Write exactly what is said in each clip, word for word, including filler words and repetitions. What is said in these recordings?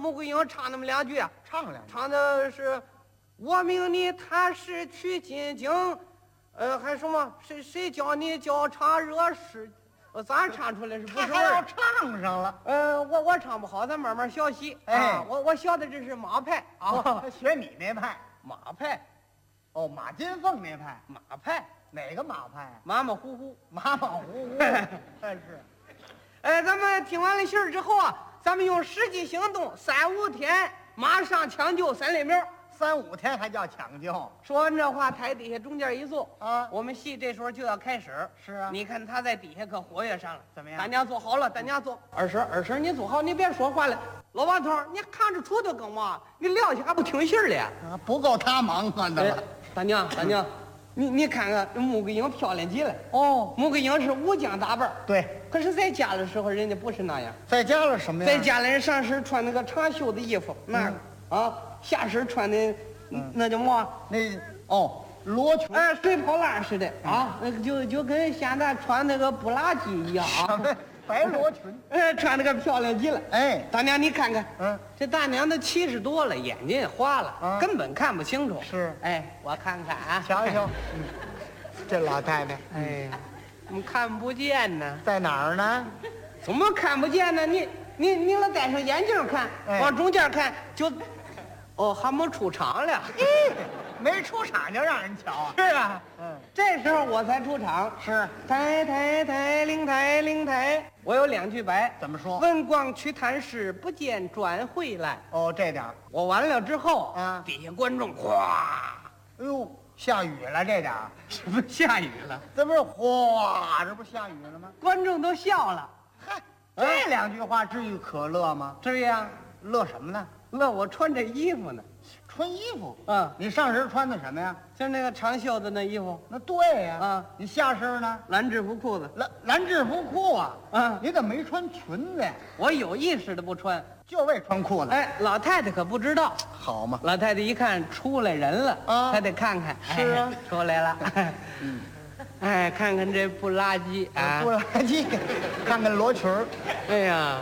穆桂英唱那么两句啊， 唱两句。 唱的是我命你踏实取金经，呃，还什么谁谁教你教唱热诗，呃，咱唱出来是不是味还要儿？ 唱上了。 呃，我我唱不好，咱慢慢学习。 哎啊，我我学的这是马派啊， 哦，学你那派。 马派， 哦，马金凤那派。 马派， 哪个马派啊？ 马马虎虎。 马马虎虎。但是， 哎，咱们听完了信儿之后啊，咱们用实际行动，三五天马上抢救三类苗。 三五天还叫抢救？ 说完这话，台底下中间一坐啊我们戏这时候就要开始。 是啊你看他在底下可活跃上了。 怎么样大家坐好了，大家坐。二婶，二婶，你坐好，你别说话了。老王头，你看着杵的干嘛？你撂下还不听信儿了？ 啊，不够他忙活的哎了。 大娘，大娘，你你看看这穆桂英漂亮极了。 哦， 穆桂英是武将打扮， 对， 可是在家的时候人家不是那样。 在家了什么呀？ 在家里人上身穿那个长袖的衣服，那个啊，下身穿的那叫么？ 那哦，罗裙。 哎，水泡烂似的啊，那个就就跟现在穿那个布拉吉一样啊， 白罗裙。 哎，穿那个漂亮极了。 哎， 大娘，你看看， 嗯， 这大娘都七十多了，眼睛也花了， 啊根本看不清楚。 是哎，我看看啊， 瞧瞧，嗯，这老太太， 哎呀，怎么看不见呢？ 在哪儿呢？ 怎么看不见呢？你你你老戴上眼镜看， 哎往中间看就，哦，还没出场了。 没出场就让人瞧啊。 是啊， 嗯， 这时候我才出场。 是。 抬抬抬，灵抬灵抬，我有两句白， 怎么说？ 文广去探视，不见转回来。 哦，这点儿。 我完了之后， 啊底下观众哗， 哎呦，下雨了这点儿。 什么下雨了？ 这不是哗，这不是下雨了吗？ 观众都笑了。 嗨，这两句话至于可乐吗？ 这样， 乐什么呢？ 乐我穿这衣服呢。 穿衣服。 嗯， 你上身穿的什么呀？ 就是那个长袖的那衣服， 那对呀。 啊你下身呢？ 蓝制服裤子。 蓝蓝制服裤啊。 啊， 你怎么没穿裙子呀？ 我有意识的不穿。 就为穿裤子。 哎，老太太可不知道。 好嘛。 老太太一看出来人了， 啊她得看看。 是啊哎出来了。 嗯， 哎，看看这不拉几啊！ 不垃圾。看看罗裙儿。 哎呀，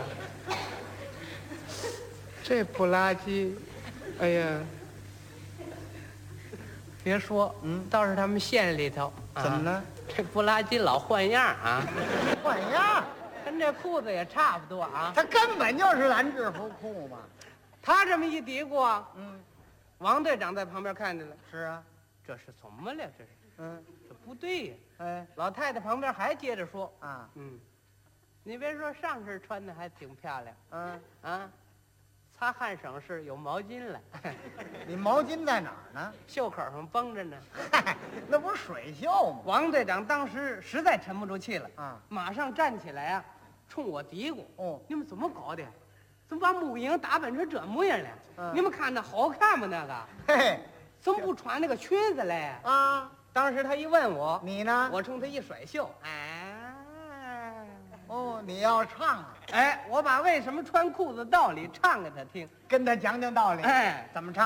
这不拉几，哎呀，别说， 嗯倒是他们县里头，啊怎么呢？ 这不拉几老换样啊， 换样。 跟这裤子也差不多啊。 他根本就是蓝制服裤嘛。 他这么一嘀咕啊， 嗯， 王队长在旁边看见了， 是啊。 这是怎么了？这是， 嗯， 这不对呀。 哎老太太旁边还接着说， 啊， 嗯，你别说上身穿的还挺漂亮嗯， 啊，擦汗省事有毛巾了， 你毛巾在哪儿呢？ 袖口上绷着呢。 嗨，那不是水袖吗？ 王队长当时实在沉不住气了， 啊， 马上站起来啊，冲我嘀咕：“ 哦， 你们怎么搞的？怎么把穆桂英打扮成这模样了？ 嗯你们看那好看吗？那个嘿嘿， 怎么不穿那个裙子嘞？” 啊， 当时他一问我， 你呢？ 我冲他一甩袖，哎， 哦，你要唱啊， 哎，我把为什么穿裤子道理唱给他听。 跟他讲讲道理。 哎， 怎么唱？